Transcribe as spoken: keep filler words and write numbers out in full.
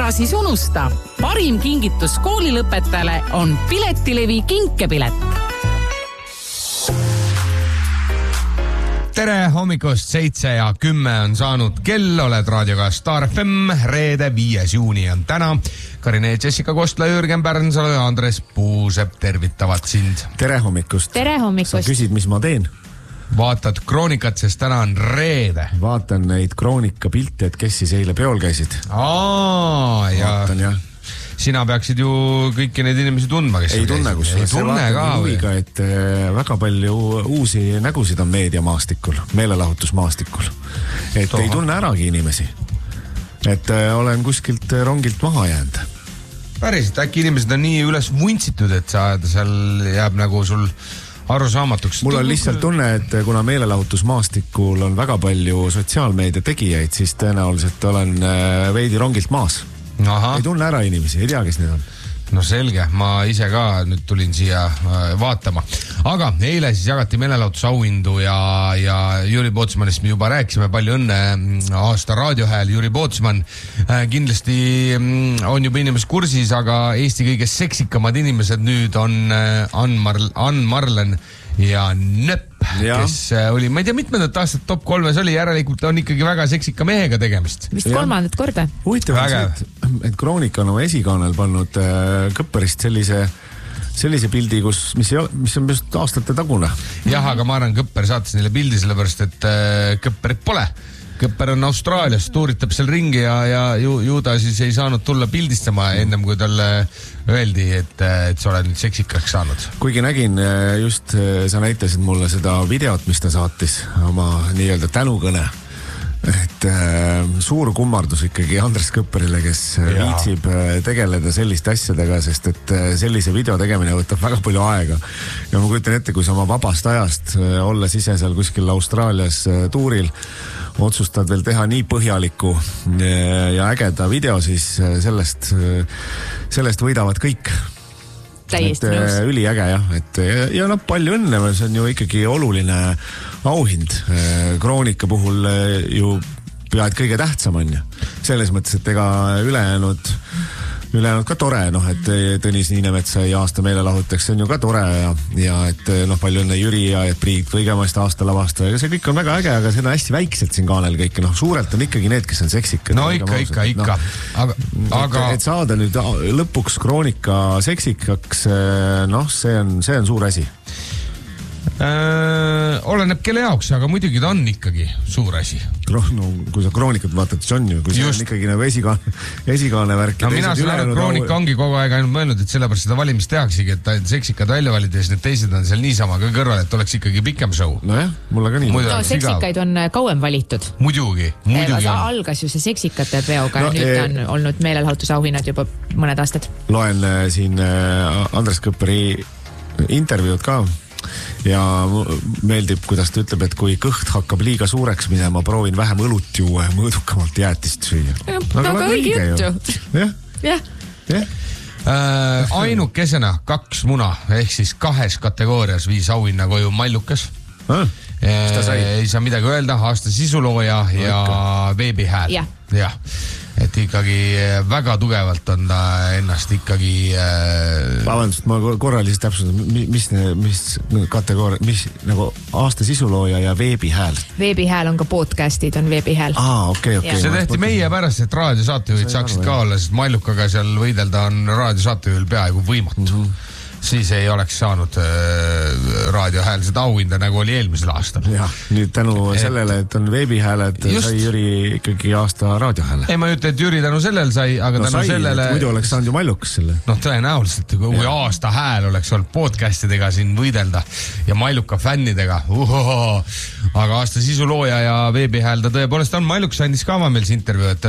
ära siis unusta. Parim kingitus koolilõpetajale on Piletilevi kinkepilet. Tere hommikust, seitse ja kümme on saanud kell, oled raadioga Star F M, reede viies juuni on täna. Karine, Jessica Kostla, Jürgen Pärnsalu ja Andres Puusepp tervitavad sind. Tere hommikust. Tere hommikust. Sa küsid, mis ma teen? Vaatad kroonikat, sest täna on reede. Vaatan neid kroonika pilte, et kes siis eile peol käisid. Aa, ja Vaatan, jah. Sina peaksid ju kõiki neid inimesi tundma, kes ei tunne, kus ei tunne ka huviga, et väga palju uusi nägusid on meediamaastikul, meelelahutusmaastikul. Et Toha. Ei tunne äragi inimesi. Et olen kuskilt rongilt maha jäänud. Päriselt, äkki inimesed on nii üles vuntsitud, et sa, seal jääb nagu sul arusaamatuks. Mul on lihtsalt tunne, et kuna meelelahutusmaastikul on väga palju sotsiaalmeedia tegijaid, siis tõenäoliselt olen veidi rongilt maas. Aha. Ei tunne ära inimesi, ei tea, kes need on. No selge, ma ise ka nüüd tulin siia vaatama. Aga eile siis jagati meelelahutusauhindu ja, ja Jüri Pootsmanist me juba rääkisime, palju õnne aasta raadiohääl Jüri Pootsman. Kindlasti on juba inimesed kursis, aga Eesti kõige seksikamad inimesed nüüd on Ann Marl- Ann Marlen ja Nöpp, ja. Kes oli, ma ei tea, mitmendat aastat top kolmes oli, järelikult on ikkagi väga seksika mehega tegemist. Vist kolmandat korda. Huvitav on see, et, et Kroonika on oma esikaanel pannud äh, Kõpperist sellise, sellise pildi, kus, mis, ei ole, mis on just aastate tagune. Jah, aga ma arvan, Kõpper saatis neile pildi sellepärast, et äh, Kõpperit pole. Kõpper on Austraalias, tuuritab seal ringi ja, ja ju, ju ta siis ei saanud tulla pildistama ennem, kui talle öeldi, et, et sa oled nüüd seksikaks saanud. Kuigi nägin just, sa näitasid mulle seda videot, mis ta saatis, oma nii-öelda tänukõne. Et äh, suur kummardus ikkagi Andres Kõpperile, kes ja. viitsib tegeleda selliste asjadega, sest et sellise video tegemine võtab väga palju aega. Ja ma kujutan ette, kui sa oma vabast ajast olles ise seal kuskil Austraalias tuuril otsustad veel teha nii põhjaliku ja ägeda video, siis sellest, sellest võidavad kõik. Täiesti nõus. Üliäge, jah. Et, ja, ja no palju õnne, see on ju ikkagi oluline auhind. Kroonika puhul ju pead kõige tähtsam on ju. Selles mõttes, et ega ülejäänud ülejäänud ka tore, noh, et Tõnis Niinemets sai aasta meelelahuteks, see on ju ka tore ja, ja et noh, palju õnne Jüri ja et Priit Võigemast aasta lavastaja, ega see kõik on väga äge, aga see on hästi väikselt siin kaanel kõik, noh, suurelt on ikkagi need, kes on seksikad. No ikka, ikka, ikka. No, aga, aga... Et, et saada nüüd lõpuks Kroonika seksikaks, noh, see on, see on suur asi. Äh, oleneb kelle jaoks, aga muidugi ta on ikkagi suur asi. No, kui sa Kroonikat vaatad, siis on ju, kui see on ikkagi nagu esikaane, esikaane värk. No mina selle Kroonika ongi kogu aeg ainult mõelnud, et sellepärast seda valimis tehaksegi, et seksikad välja valida ja siis need teised on seal niisama ka kõrval, et oleks ikkagi pikem show. No jah, mulle ka nii. No seksikaid on kauem valitud. Muidugi, muidugi on. Algas ju see seksikate peoga no, nüüd e... on olnud meelelahutusauhinnad juba mõned aastad. Loen siin Andres Kõpperi intervjuud ka. Ja meeldib, kuidas ta ütleb, et kui kõht hakkab liiga suureks minema, proovin vähem õlut juua ja mõõdukamalt jäätist süüa. Väga õige juttu. Jah, jah. jah. Äh, ainukesena kaks muna, ehk siis kahes kategoorias viis auhinna koju Mallukas. Ah, äh, ei saa midagi öelda, aasta sisulooja ja no, veebihääl. Jah. Ja. Et ikkagi väga tugevalt on ta ennast ikkagi... Äh... Vabandust, ma korraliselt täpsustan, mis, mis kategooria, mis nagu aasta sisulooja ja veebihääl? Veebihääl on ka podcastid, on veebihääl. Aa, okei, okei. See tehti meie pärast, et raadiosaatejuhid saaksid ka olla, sest Mallukaga seal võidelda on raadiosaatejuhil peaaegu võimatu. Mm-hmm. Siis ei oleks saanud äh, raadiohääl seda auhinda, nagu oli eelmisel aastal. Jah, nüüd tänu et... sellele, et on veebihääled, just... sai Jüri ikkagi aasta raadiohääle. Ei, ma ütle, et Jüri tänu sellel sai, aga no, tänu sai, sellele... Muidu oleks saanud ju Mallukas selle. Noh, tõenäoliselt, kui ja. aasta hääl oleks olnud podcastidega siin võidelda ja Malluka fännidega. Uhoho. Aga aasta sisulooja ja veebihääl ta tõepoolest on. Mallukas andis ka meil see intervju, et